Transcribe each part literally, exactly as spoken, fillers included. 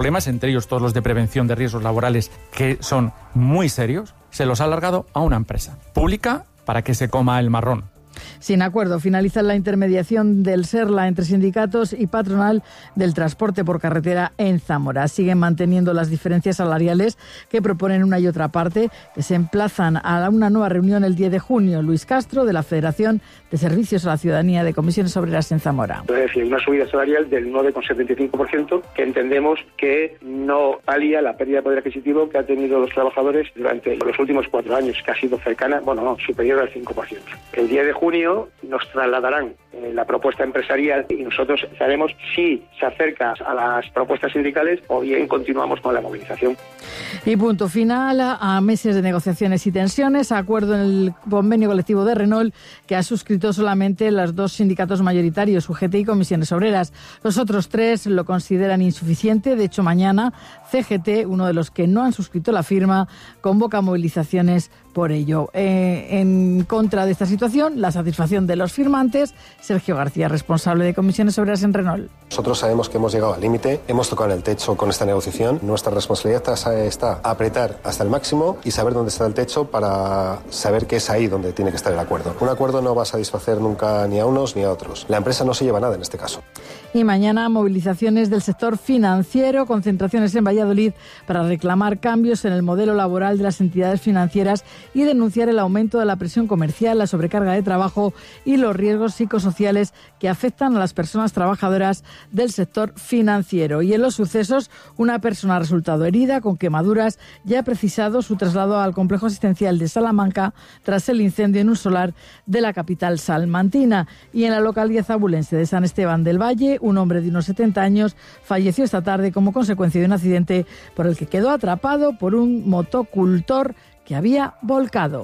problemas, entre ellos todos los de prevención de riesgos laborales, que son muy serios, se los ha alargado a una empresa pública para que se coma el marrón. Sin acuerdo, finaliza la intermediación del SERLA entre sindicatos y patronal del transporte por carretera en Zamora. Siguen manteniendo las diferencias salariales que proponen una y otra parte, que se emplazan a una nueva reunión el diez de junio. Luis Castro, de la Federación de Servicios a la Ciudadanía de Comisiones Obreras en Zamora. Es decir, una subida salarial del nueve coma setenta y cinco por ciento que entendemos que no palia la pérdida de poder adquisitivo que han tenido los trabajadores durante los últimos cuatro años, que ha sido cercana, bueno, no, superior al cinco por ciento. El diez de junio nos trasladarán eh, la propuesta empresarial y nosotros sabemos si se acerca a las propuestas sindicales o bien continuamos con la movilización. Y punto final a meses de negociaciones y tensiones, acuerdo en el convenio colectivo de Renault que ha suscrito solamente los dos sindicatos mayoritarios, U G T y Comisiones Obreras. Los otros tres lo consideran insuficiente. De hecho, mañana C G T, uno de los que no han suscrito la firma, convoca movilizaciones por ello. Eh, en contra de esta situación, la satisfacción de los firmantes. Sergio García, responsable de Comisiones Obreras en Renault. Nosotros sabemos que hemos llegado al límite, hemos tocado el techo con esta negociación. Nuestra responsabilidad está apretar hasta el máximo y saber dónde está el techo para saber que es ahí donde tiene que estar el acuerdo. Un acuerdo no va a satisfacer nunca ni a unos ni a otros. La empresa no se lleva nada en este caso. Y mañana movilizaciones del sector financiero, concentraciones en Valladolid para reclamar cambios en el modelo laboral de las entidades financieras y denunciar el aumento de la presión comercial, la sobrecarga de trabajo y los riesgos psicosociales que afectan a las personas trabajadoras del sector financiero. Y en los sucesos, una persona ha resultado herida con quemaduras y ha precisado su traslado al complejo asistencial de Salamanca tras el incendio en un solar de la capital salmantina. Y en la localidad abulense de San Esteban del Valle, un hombre de unos setenta años falleció esta tarde como consecuencia de un accidente por el que quedó atrapado por un motocultor que había volcado.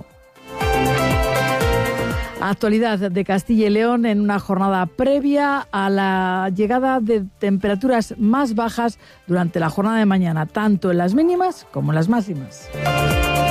Actualidad de Castilla y León en una jornada previa a la llegada de temperaturas más bajas durante la jornada de mañana, tanto en las mínimas como en las máximas.